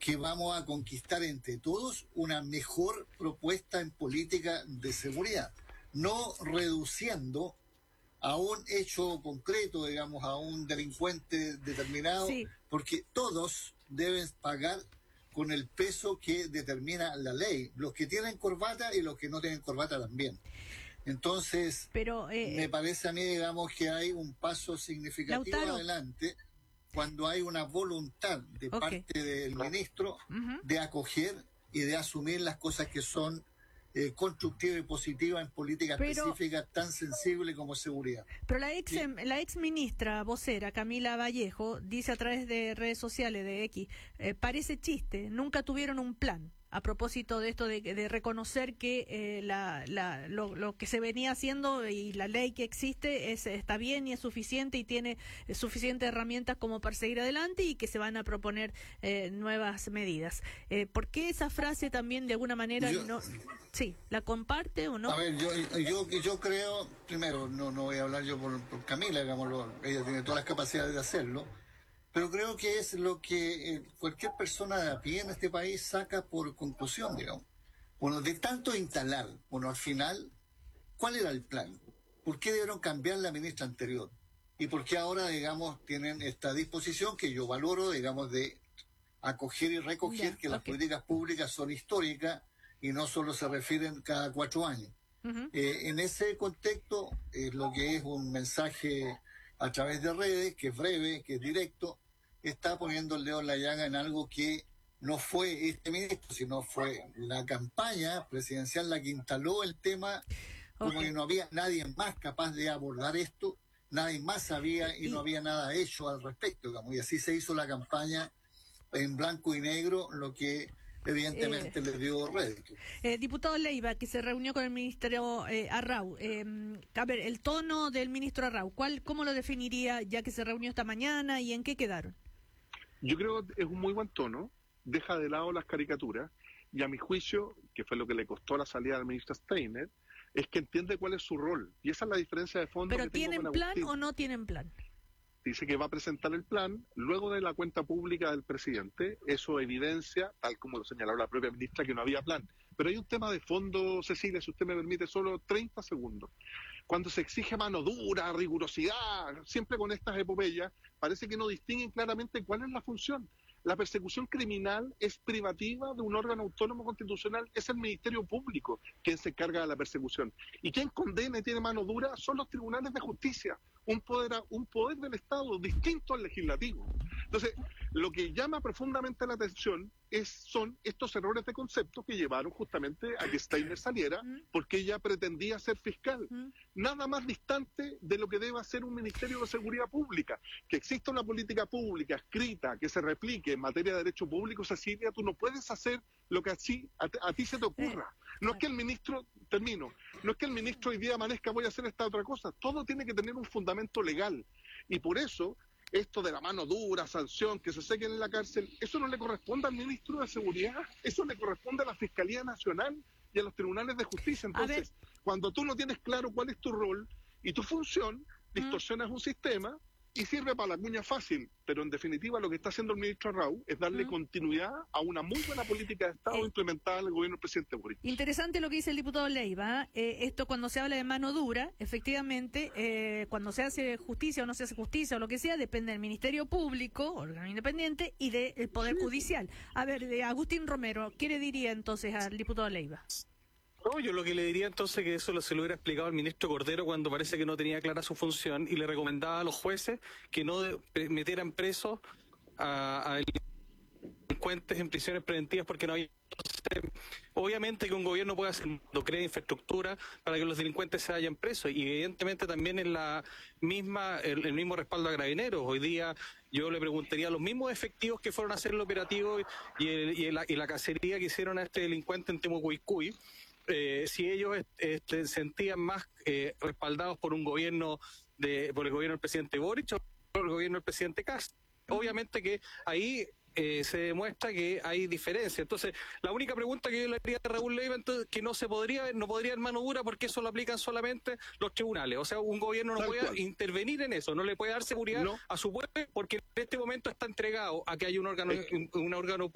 que vamos a conquistar entre todos una mejor propuesta en política de seguridad, no reduciendo a un hecho concreto, digamos, a un delincuente determinado, Sí. porque todos deben pagar con el peso que determina la ley, los que tienen corbata y los que no tienen corbata también. Entonces, Pero me parece a mí, digamos, que hay un paso significativo Lautaro, adelante cuando hay una voluntad de Ok. parte del ministro Ujú. de acoger y de asumir las cosas que son constructivas y positivas en políticas Pero- específicas tan sensibles como seguridad. Pero la ex ministra vocera, Camila Vallejo, dice a través de redes sociales de X, parece chiste, nunca tuvieron un plan. A propósito de esto de reconocer que lo que se venía haciendo y la ley que existe está bien y es suficiente y tiene suficientes herramientas como para seguir adelante y que se van a proponer nuevas medidas. ¿Por qué esa frase también de alguna manera sí, la comparte o no? A ver, yo creo, primero, no voy a hablar yo por Camila, digámoslo, ella tiene todas las capacidades de hacerlo, pero creo que es lo que cualquier persona de a pie en este país saca por conclusión, digamos. Bueno, de tanto instalar, al final, ¿cuál era el plan? ¿Por qué debieron cambiar la ministra anterior? ¿Y por qué ahora, digamos, tienen esta disposición que yo valoro, digamos, de acoger y recoger que las políticas públicas son históricas y no solo se refieren cada 4 años? Uh-huh. En ese contexto, lo que es un mensaje a través de redes, que es breve, que es directo, está poniendo el dedo en la llaga en algo que no fue este ministro, sino fue la campaña presidencial la que instaló el tema, como que no había nadie más capaz de abordar esto, nadie más sabía y no había nada hecho al respecto, digamos, y así se hizo la campaña en blanco y negro, lo que evidentemente le dio rédito. Diputado Leiva, que se reunió con el ministro Arrau. A ver, el tono del ministro Arrau, ¿cómo lo definiría ya que se reunió esta mañana y en qué quedaron? Yo creo que es un muy buen tono, deja de lado las caricaturas y a mi juicio, que fue lo que le costó la salida del ministro Steiner, es que entiende cuál es su rol y esa es la diferencia de fondo. ¿Pero que tengo tienen con plan Agustín. o no tienen plan? Dice que va a presentar el plan luego de la cuenta pública del presidente. Eso evidencia, tal como lo señaló la propia ministra, que no había plan. Pero hay un tema de fondo, Cecilia, si usted me permite solo 30 segundos. Cuando se exige mano dura, rigurosidad, siempre con estas epopeyas, parece que no distinguen claramente cuál es la función. La persecución criminal es privativa de un órgano autónomo constitucional, es el Ministerio Público quien se encarga de la persecución. Y quien condena y tiene mano dura son los tribunales de justicia, un poder del Estado distinto al legislativo. Entonces, lo que llama profundamente la atención son estos errores de concepto que llevaron justamente a que Steiner saliera, porque ella pretendía ser fiscal. Nada más distante de lo que debe hacer un Ministerio de Seguridad Pública. Que exista una política pública escrita, que se replique en materia de derecho público, Cecilia, tú no puedes hacer lo que a ti se te ocurra. No es que el ministro, no es que el ministro hoy día amanezca, voy a hacer esta otra cosa. Todo tiene que tener un fundamento legal. Y por eso, esto de la mano dura, sanción, que se sequen en la cárcel, eso no le corresponde al ministro de Seguridad, eso le corresponde a la Fiscalía Nacional y a los tribunales de justicia. Entonces, cuando tú no tienes claro cuál es tu rol y tu función, distorsionas un sistema y sirve para la cuña fácil, pero en definitiva lo que está haciendo el ministro Arrau es darle continuidad a una muy buena política de Estado implementada en el gobierno del presidente Boric. Interesante lo que dice el diputado Leiva. Esto cuando se habla de mano dura, efectivamente, cuando se hace justicia o no se hace justicia o lo que sea, depende del Ministerio Público, órgano independiente, y del Poder Judicial. A ver, Agustín Romero, ¿qué le diría entonces al diputado Leiva? No, yo lo que le diría entonces que eso se lo hubiera explicado al ministro Cordero cuando parece que no tenía clara su función y le recomendaba a los jueces que no metieran presos a delincuentes en prisiones preventivas porque no había... Obviamente que un gobierno puede hacer cuando crea infraestructura para que los delincuentes se vayan presos y evidentemente también en la misma el mismo respaldo a Carabineros. Hoy día yo le preguntaría a los mismos efectivos que fueron a hacer el operativo y la cacería que hicieron a este delincuente en Temucuicui, si ellos sentían más respaldados por un gobierno por el gobierno del presidente Boric o por el gobierno del presidente Kast. Obviamente que ahí se demuestra que hay diferencia. Entonces, la única pregunta que yo le haría a Raúl Leiva, entonces, que no podría haber mano dura porque eso lo aplican solamente los tribunales. O sea, un gobierno no puede intervenir en eso, no le puede dar seguridad a su pueblo porque en este momento está entregado a que hay un órgano